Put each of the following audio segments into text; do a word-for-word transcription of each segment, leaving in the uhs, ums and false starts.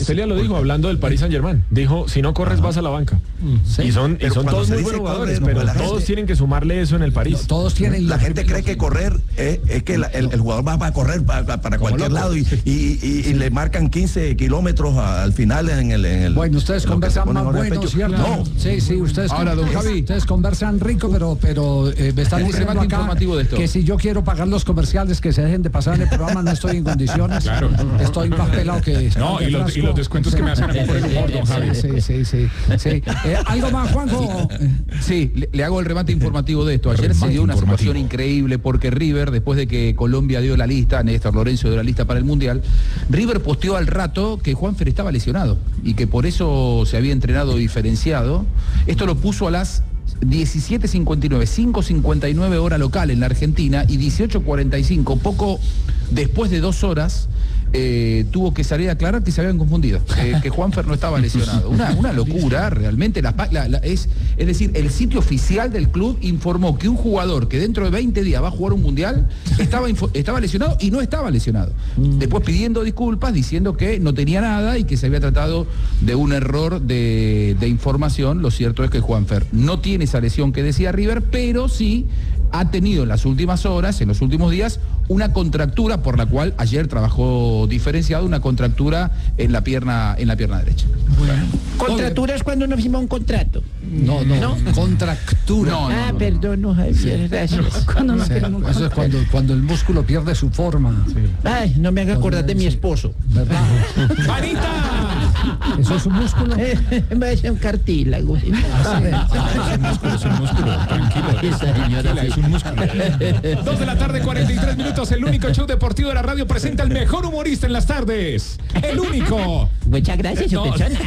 Celia lo dijo hablando del Paris Saint-Germain. Dijo, si no corres vas a la banca. Sí. Y son, y son todos muy buenos jugadores, pero todos gente, tienen que sumarle eso en el París. No, todos tienen. La gente cree que correr es, es que la, el, el jugador va a correr para, para cualquier lado y, y, y, y le marcan quince kilómetros al final en el... En el bueno, ustedes conversan más bueno, ¿cierto? No. Sí, sí, ustedes, Ahora, don Javi, ustedes conversan rico, pero, pero eh, me están diciendo acá informativo de esto. Que si yo quiero pagar los comerciales que se dejen de pasar en el programa, no estoy en condiciones. Claro. Estoy más pelado que... No, y los, y los descuentos que me hacen a mí por el humor, don Javi. Sí, sí, sí. sí. Eh, ¿Algo más, Juanjo? Sí, le, le hago el remate informativo de esto. Ayer se dio una situación increíble porque River, después de que Colombia dio la lista, Néstor Lorenzo dio la lista para el Mundial, River posteó al rato que Juanfer estaba lesionado y que por eso se había entrenado diferenciado. Esto lo puso a las diecisiete cincuenta y nueve, cinco cincuenta y nueve hora local en la Argentina y dieciocho cuarenta y cinco, poco después de dos horas, eh, tuvo que salir a aclarar que se habían confundido, eh, que Juanfer no estaba lesionado. Una, una locura, realmente. La, la, la, es, es decir, el sitio oficial del club informó que un jugador que dentro de veinte días va a jugar un mundial estaba, estaba lesionado y no estaba lesionado. Después pidiendo disculpas, diciendo que no tenía nada y que se había tratado de un error de, de información. Lo cierto es que Juanfer no tiene esa lesión que decía River, pero sí ha tenido en las últimas horas, en los últimos días, una contractura por la cual ayer trabajó diferenciado, una contractura en la pierna, en la pierna derecha. Bueno. ¿Contractura es cuando uno firma un contrato? No, no, ¿no? Contractura. No, no, ah, no, perdón, no, Javier, gracias. Cuando no sí, eso es cuando, cuando el músculo pierde su forma. Sí. Ay, no me haga acordar de mi esposo. ¿Verdad? ¡Marita! ¿Eso es un músculo? Me parece un cartílago. Ah, sí. Es un músculo, es un músculo. Tranquilo. Esa señora Tranquila, es un músculo. Dos de la tarde, cuarenta y tres minutos. El único show deportivo de la radio presenta al mejor humorista en las tardes. El único. Muchas gracias, su persona.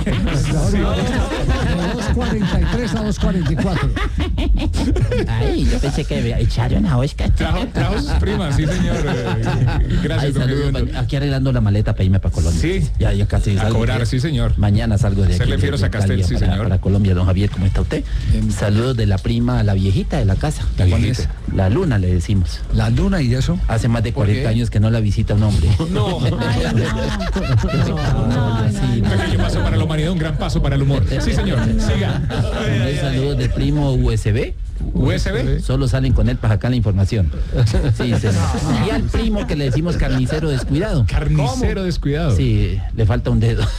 dos cuarenta y tres a dos cuarenta y cuatro. Ay, yo pensé que me echaron a Oscar. Trajo, trajo sus primas, sí, señor. Gracias, Ay, saludo, pa, aquí arreglando la maleta para irme para Colombia. Sí. Ya, ya casi a salgo. cobrar, sí, señor. Mañana salgo de aquí. Serle fieros a Castel, sí, para, señor. Para Colombia, don Javier, ¿cómo está usted? Bien. Saludos de la prima, la viejita de la casa. La viejita. La Luna, le decimos. La Luna, ¿y eso? Hace más de cuarenta años que no la visita un hombre. No. Ay, no. No, no, sí, un pequeño paso para la humanidad, un gran paso para el humor. Sí, señor. Siga. Saludos de primo U S B. ¿U S B? Solo salen con él para sacar la información. Sí, señor. Y al primo que le decimos carnicero descuidado. Carnicero ¿Cómo? Descuidado. Sí, le falta un dedo.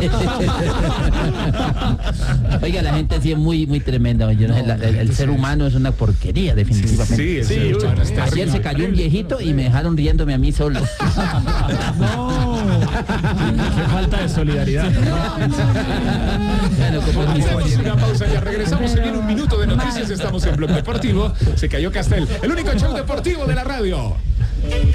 Oiga, la gente sí es muy, muy tremenda. Yo no, el, el, el ser humano es una porquería, definitivamente. Sí, sí, sí. Ayer se cayó un viejito y me dejaron riéndome a mí solo. No. Qué falta de solidaridad. Bueno, como hacemos una pausa, ya regresamos. Se viene un minuto de noticias. Estamos en Blog Deportivo. Se cayó Castel, el único show deportivo de la radio.